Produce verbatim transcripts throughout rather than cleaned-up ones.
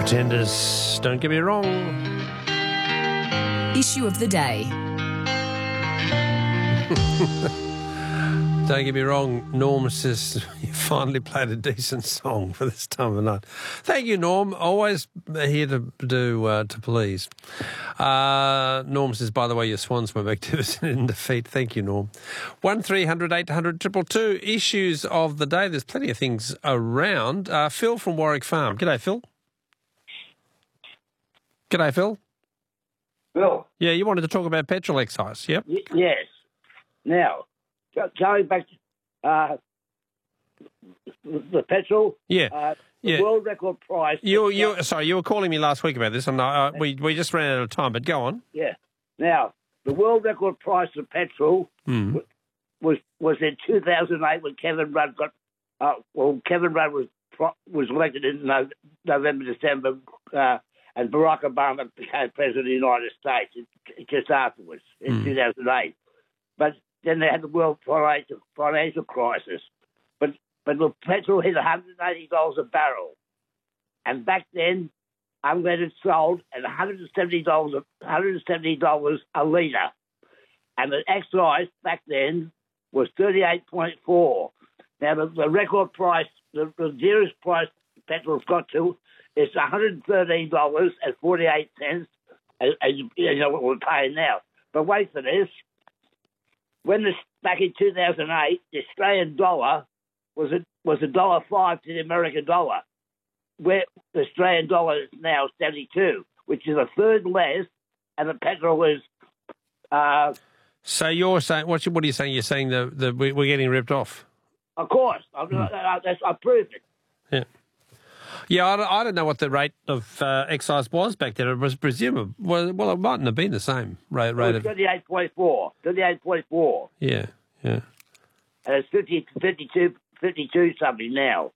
Pretenders, don't get me wrong. Issue of the day. Don't get me wrong, Norm says you finally played a decent song for this time of night. Thank you, Norm. Always here to do uh, to please. Uh, Norm says, by the way, your Swans were magnificent in defeat. Thank you, Norm. One three hundred eight hundred two two two. Issues of the day. There's plenty of things around. Uh, Phil from Warwick Farm. G'day, Phil. G'day, Phil. Phil. Yeah, you wanted to talk about petrol excise, yep? Y- yes. Now, go- going back to uh, the petrol, Yeah. uh, the Yeah. world record price. You, you, sorry, you were calling me last week about this, and uh, we we just ran out of time. But go on. Yeah. Now, the world record price of petrol Mm. w- was was in two thousand eight when Kevin Rudd got. Uh, well, Kevin Rudd was pro- was elected in no- November, December, uh, and Barack Obama became president of the United States just afterwards in Mm. two thousand eight. But then they had the world financial financial crisis. But but the petrol hit one hundred eighty dollars a barrel, and back then, unleaded sold at one hundred seventy dollars one hundred seventy dollars a litre, and the excise back then was thirty-eight point four. Now the, the record price, the, the dearest price petrol's got to is one hundred thirteen dollars and forty-eight cents, and, and you, you know what we're paying now. But wait for this. When this back in two thousand eight, the Australian dollar was a was a dollar five to the American dollar, where the Australian dollar is now seventy-two, which is a third less, and the petrol is. Uh, So you're saying what? You, what are you saying? You're saying that the, we, we're getting ripped off. of course, I've, I, that's, I proved it. Yeah. Yeah, I don't, I don't know what the rate of uh, excise was back then. It was presumable. Well, well, it mightn't have been the same rate, rate It was of. thirty-eight point four. thirty-eight point four. Yeah, yeah. And it's fifty, fifty-two, fifty-two something now.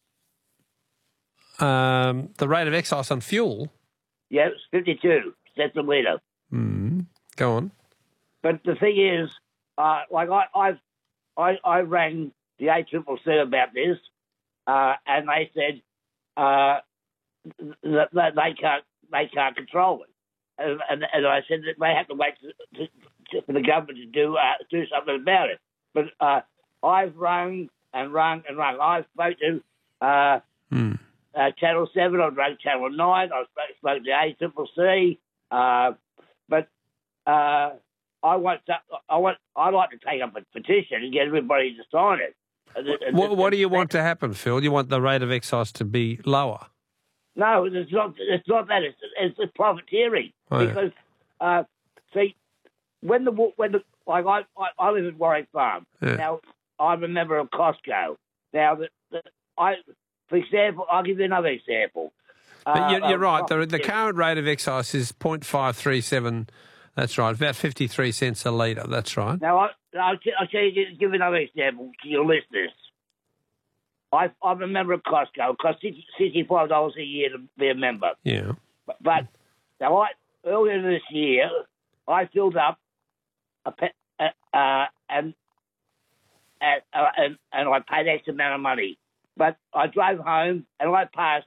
Um, the rate of excise on fuel. Yeah, it's fifty-two cents a litre. Mm, go on. But the thing is, uh, like I, I've, I, I rang the A C C C about this, uh, and they said uh, that, that they can't, they can't control it, and, and, and I said that they have to wait to, to, to, for the government to do uh, do something about it. But uh, I've rung and rung and rung. I spoke to uh, Mm. uh, Channel Seven. I rang Channel Nine. I spoke, spoke to A C C C, uh, but. Uh, I want to, I want I'd like to take up a petition and get everybody to sign it. And th- and What, th- what do you want to happen, Phil? You want the rate of excise to be lower? No, it's not. It's not that. It's it's, it's profiteering Oh, yeah. because uh, see when the when the like I I, I live in Warwick Farm. Yeah. Now I'm a member of Costco. Now the, the I for example I'll give you another example. But Uh, you're, you're of right. The, the profiteering. current rate of excise is point five three seven. That's right. About fifty-three cents a litre. That's right. Now, I, I'll, t- I'll tell you, give another example to your listeners. I, I'm a member of Costco. It costs sixty-five dollars a year to be a member. Yeah. But, but now, I, earlier this year, I filled up a pe- uh, uh, and, and, uh, and and I paid X amount of money. But I drove home and I passed